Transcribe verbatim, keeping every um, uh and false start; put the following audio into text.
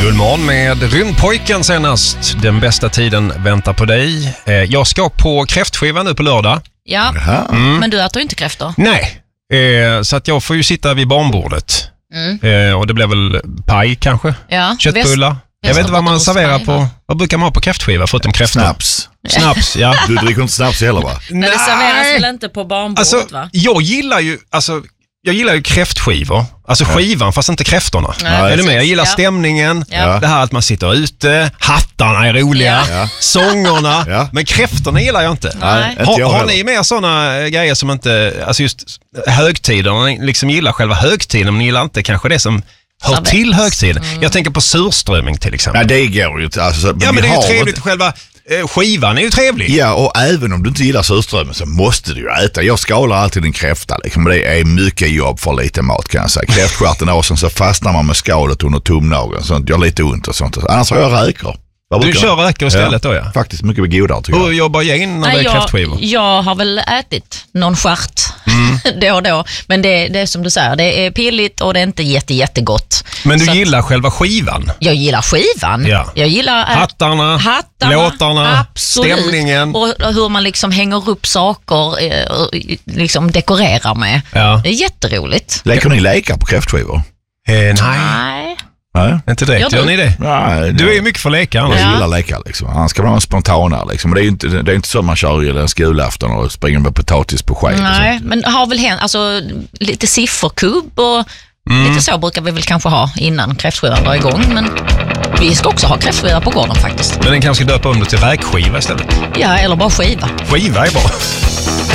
Fullmån med Rymdpojken senast. Den bästa tiden väntar på dig. Jag ska på kräftskiva nu på lördag. Ja, mm. men du äter ju inte kräftor. Nej, så att jag får ju sitta vid barnbordet. Mm. Och det blir väl paj kanske. Ja. Köttbullar. Väst, jag vet inte vad man serverar på. Vad brukar man ha på kräftskiva förutom kräftor? Snaps. Snaps, ja. Du dricker inte snaps heller, va? Nej, det serveras väl inte på barnbordet, alltså, va? Jag gillar ju, alltså, jag gillar ju kräftskivor. Alltså skivan, fast inte kräftorna. Ja, är du med? Jag gillar ja. stämningen. Ja. Det här att man sitter ute. Hattarna är roliga. Ja. Sångerna. Ja. Men kräftorna gillar jag inte. Nej. Har, har ni mer sådana grejer som inte... Alltså just högtiderna. Ni liksom gillar själva högtiden, men ni gillar inte kanske det som... hör Sabet. till högtiden. Mm. Jag tänker på surströmming till exempel. Ja, det går ju inte. Alltså, ja, men det är ju trevligt. Inte... Själva eh, skivan är ju trevlig. Ja, och även om du inte gillar surströmming så måste du ju äta. Jag skalar alltid en kräfta. Liksom. Det är mycket jobb för lite mat, kan jag säga. Kräftskärten och sen så fastnar man med skalet under tumnageln. Sånt gör lite ont och sånt. Annars har jag räkor. Du kör räkor istället ja, då, ja? Faktiskt mycket godare, tycker jag. Hur jobbar jag in när det är jag, kräftskivor? Jag har väl ätit någon stjärt mm. då och då. Men det, det är som du säger, det är pilligt och det är inte jätte, jättegott. Men du så gillar att, själva skivan? Jag gillar skivan. Ja. Jag gillar äh, hattarna, hattarna, låtarna, absolut. Stämningen. Och hur man liksom hänger upp saker eh, och liksom dekorerar med. Ja. Det är jätteroligt. Leker ni lekar på kräftskivor? Eh, nej. nej. Nej, inte direkt. Gör, gör ni det? Nej, du är ju mycket för lekar. Jag ja. gillar lekar liksom. Han ska vara spontana liksom. Det är ju inte, det är inte så man kör i en skolafton och springer med potatis på sked. Nej, men har väl hänt, alltså lite sifferkubb och mm. lite så brukar vi väl kanske ha innan kräftskivan var igång. Men vi ska också ha kräftskiva på gården faktiskt. Men den kanske ska döpa om det till räkskiva istället? Ja, eller bara skiva. Skiva är bra.